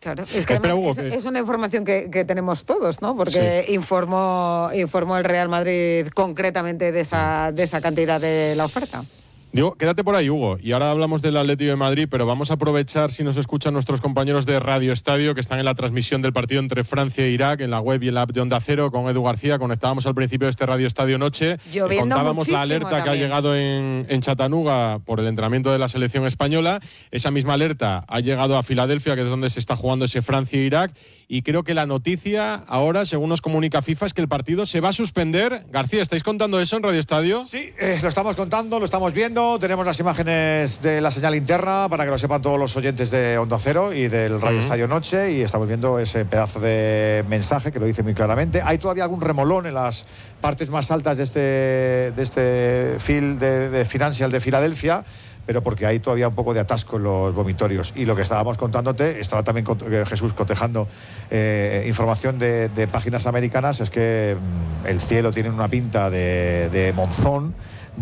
Claro, es que además es una información que tenemos todos, ¿no? Porque informó el Real Madrid concretamente de esa cantidad de la oferta. Digo, quédate por ahí, Hugo, y ahora hablamos del Atlético de Madrid, pero vamos a aprovechar si nos escuchan nuestros compañeros de Radio Estadio, que están en la transmisión del partido entre Francia e Irak, en la web y en la app de Onda Cero, con Edu García. Conectábamos al principio de este Radio Estadio Noche. Lloviendo contábamos la alerta también que ha llegado en Chattanooga por el entrenamiento de la selección española. Esa misma alerta ha llegado a Filadelfia, que es donde se está jugando ese Francia e Irak. Y creo que la noticia ahora, según nos comunica FIFA, es que el partido se va a suspender. García, ¿estáis contando eso en Radio Estadio? Sí, lo estamos contando, lo estamos viendo. Tenemos las imágenes de la señal interna para que lo sepan todos los oyentes de Onda Cero y del Radio Estadio Noche. Y estamos viendo ese pedazo de mensaje que lo dice muy claramente. Hay todavía algún remolón en las partes más altas de este field de Financial de Filadelfia, pero porque hay todavía un poco de atasco en los vomitorios. Y lo que estábamos contándote, estaba también Jesús cotejando información de páginas americanas, es que el cielo tiene una pinta de monzón,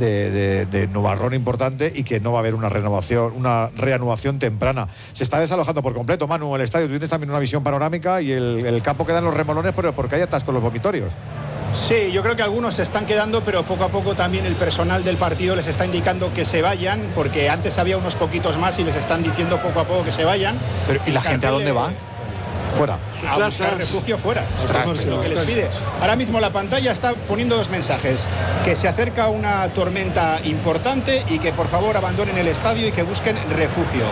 de nubarrón importante, y que no va a haber una reanudación temprana. Se está desalojando por completo, Manu, el estadio. Tú tienes también una visión panorámica y el campo quedan los remolones, pero porque hay atasco en los vomitorios. Sí, yo creo que algunos se están quedando, pero poco a poco también el personal del partido les está indicando que se vayan, porque antes había unos poquitos más y les están diciendo poco a poco que se vayan. Pero, ¿y la gente a dónde va? Fuera. A buscar refugio fuera. Es lo que les pide. Ahora mismo la pantalla está poniendo dos mensajes: que se acerca una tormenta importante y que por favor abandonen el estadio y que busquen refugio.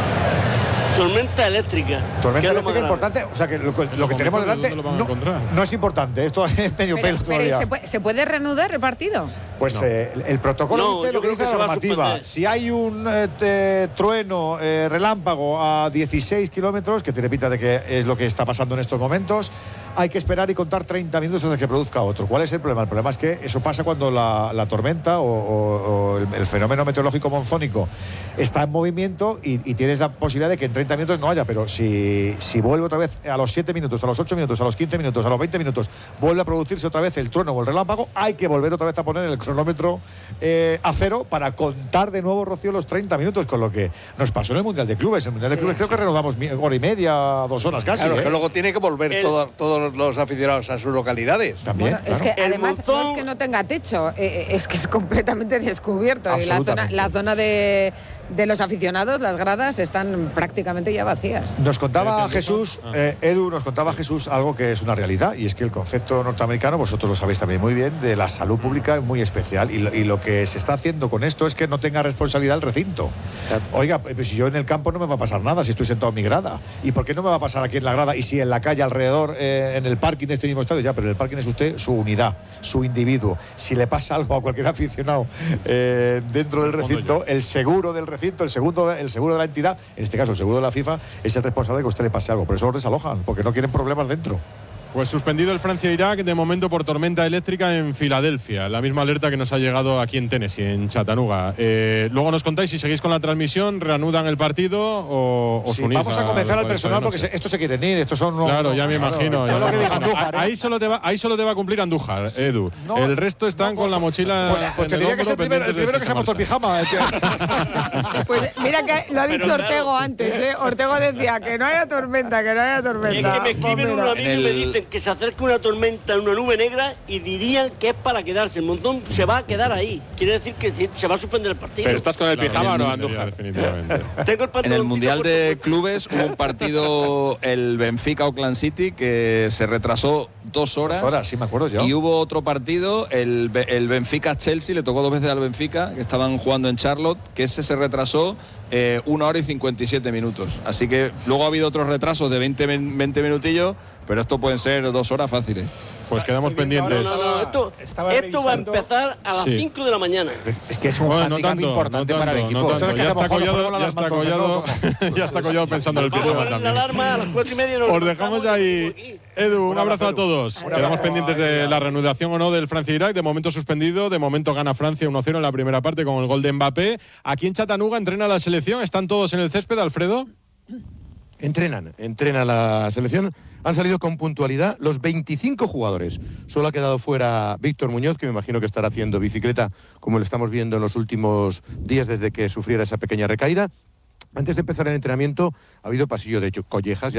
Tormenta eléctrica. Tormenta eléctrica importante. O sea que lo que tenemos delante no es importante. Esto es medio pelo todavía. ¿Se puede reanudar el partido? Pues el protocolo dice lo que dice la normativa. Si hay un trueno, relámpago a 16 kilómetros, que te repita de que es lo que está pasando en estos momentos, hay que esperar y contar 30 minutos hasta que se produzca otro. ¿Cuál es el problema? El problema es que eso pasa cuando la tormenta o el fenómeno meteorológico monzónico está en movimiento y tienes la posibilidad de que en 30 minutos no haya, pero si vuelve otra vez a los 7 minutos, a los 8 minutos, a los 15 minutos, a los 20 minutos, vuelve a producirse otra vez el trueno o el relámpago, hay que volver otra vez a poner el cronómetro a cero para contar de nuevo, Rocío, los 30 minutos, con lo que nos pasó en el Mundial de Clubes. En el Mundial de Clubes creo que reanudamos hora y media, 2 horas casi. Claro, es que luego tiene que volver todos los aficionados a sus localidades. También. Bueno, es que además no es que no tenga techo, es que es completamente descubierto. Y la zona de los aficionados, las gradas están prácticamente ya vacías. Nos contaba Jesús, Edu, nos contaba Jesús algo que es una realidad, y es que el concepto norteamericano, vosotros lo sabéis también muy bien, de la salud pública es muy especial, y lo que se está haciendo con esto es que no tenga responsabilidad el recinto. Oiga, pues si yo en el campo no me va a pasar nada si estoy sentado en mi grada, ¿y por qué no me va a pasar aquí en la grada? Y si en la calle alrededor, en el parking de este mismo estadio, ya, pero en el parking es usted su unidad, su individuo. Si le pasa algo a cualquier aficionado dentro del recinto, el seguro del recinto, el seguro de la entidad, en este caso el seguro de la FIFA, es el responsable de que a usted le pase algo. Por eso lo desalojan, porque no quieren problemas dentro. Pues suspendido el Francia-Irak, de momento por tormenta eléctrica en Filadelfia. La misma alerta que nos ha llegado aquí en Tennessee, en Chattanooga. Luego nos contáis si seguís con la transmisión, reanudan el partido o os unís. Vamos a convencer al personal porque estos se quieren ir. Estos son. Claro, ya me imagino. Ahí solo te va a cumplir Andújar, Edu. El resto están con la mochila. Pues te diría que es el primero que se ha puesto el pijama. Pues mira que lo ha dicho Ortego antes, ¿eh? Ortego decía que no haya tormenta, que no haya tormenta. Es que me escriben unos amigos y me dicen que se acerca una tormenta, una nube negra, y dirían que es para quedarse. El montón se va a quedar ahí. Quiere decir que se va a suspender el partido. ¿Pero estás con el pijama o no, Andújar? Definitivamente. En el Mundial de Clubes hubo un partido, el Benfica-Auckland City, que se retrasó 2 horas. 2 horas, sí me acuerdo yo. Y hubo otro partido, el Benfica-Chelsea, le tocó 2 veces al Benfica, que estaban jugando en Charlotte, que ese se retrasó 1 hora y 57 minutos. Así que luego ha habido otros retrasos de 20 minutillos, pero esto pueden ser 2 horas fáciles. Pues quedamos pendientes. Esto va a empezar a las 5 de la mañana. Es que es un handicap importante para el equipo. Ya está Collado pensando en el pijama también. La alarma a las 4:30. Os dejamos ahí. Edu, un abrazo a todos. Quedamos pendientes de la reanudación o no del Francia-Irak. De momento suspendido. De momento gana Francia 1-0 en la primera parte con el gol de Mbappé. Aquí en Chattanooga entrena la selección. ¿Están todos en el césped, Alfredo? Entrena la selección. Han salido con puntualidad los 25 jugadores. Solo ha quedado fuera Víctor Muñoz, que me imagino que estará haciendo bicicleta, como lo estamos viendo en los últimos días desde que sufriera esa pequeña recaída. Antes de empezar el entrenamiento ha habido pasillo de collejas.